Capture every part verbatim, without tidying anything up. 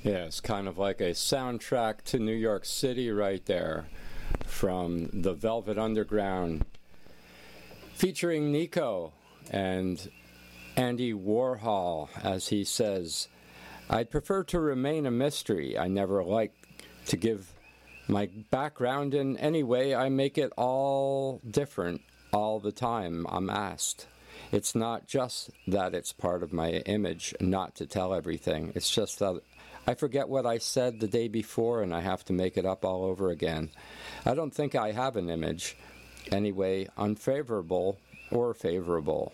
Yeah, it's kind of like a soundtrack to New York City right there from the Velvet Underground, featuring Nico and Andy Warhol, as he says, "I'd prefer to remain a mystery. I never like to give my background in any way. I make it all different all the time I'm asked. It's not just that it's part of my image not to tell everything. It's just that I forget what I said the day before and I have to make it up all over again. I don't think I have an image, anyway, unfavorable or favorable."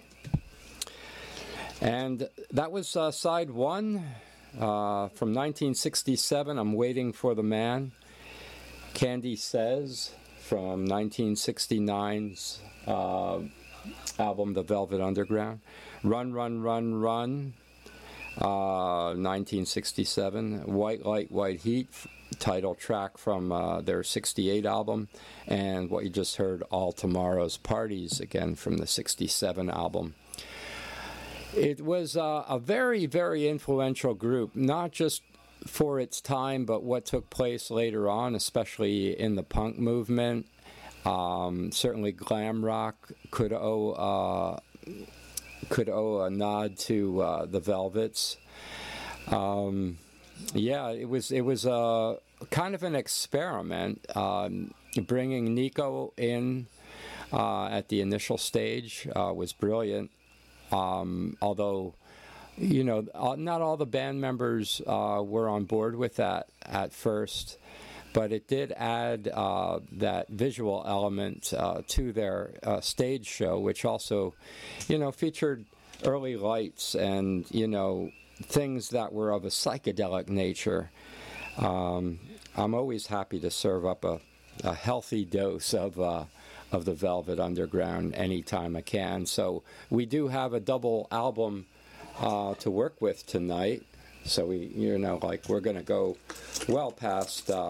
And that was uh, side one uh, from nineteen sixty-seven, "I'm Waiting for the Man." Candy Says from nineteen sixty-nine's uh, album The Velvet Underground. Run, Run, Run, Run, uh, nineteen sixty-seven. White Light, White Heat, title track from uh, their sixty-eight album. And what you just heard, All Tomorrow's Parties, again from the sixty-seven album. It was uh, a very, very influential group, not just for its time, but what took place later on, especially in the punk movement. Um, certainly glam rock could owe uh, could owe a nod to uh, the Velvets. Um, yeah, it was it was a kind of an experiment, um, bringing Nico in uh, at the initial stage uh, was brilliant. Um, although, you know, not all the band members uh, were on board with that at first, but it did add uh, that visual element uh, to their uh, stage show, which also, you know, featured early lights and, you know, things that were of a psychedelic nature. Um, I'm always happy to serve up a, a healthy dose of uh, of the Velvet Underground anytime I can. So we do have a double album uh, to work with tonight. So we, you know, like we're going to go well past. Uh,